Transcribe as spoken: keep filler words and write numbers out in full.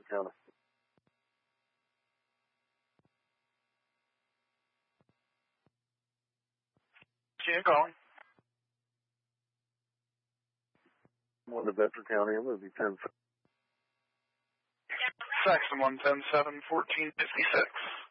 County. Ken calling. What the Bedford County? I'm going to be ten. Saxon one ten seven fourteen fifty six.